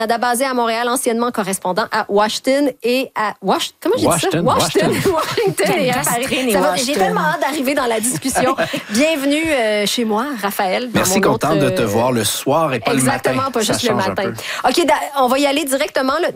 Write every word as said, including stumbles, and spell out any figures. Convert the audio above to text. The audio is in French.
Canada basé à Montréal, anciennement correspondant à Washington et à Wash... Comment j'ai dit ça? Washington, Washington, Washington. Washington et à Paris. Catherine Ça et va- Washington. J'ai tellement hâte d'arriver dans la discussion. Bienvenue euh, chez moi, Raphaël. dans Merci, mon contente autre, de te euh, voir le soir et pas le matin. Exactement, pas Ça juste le change un matin. peu. OK, da- on va y aller directement. Là.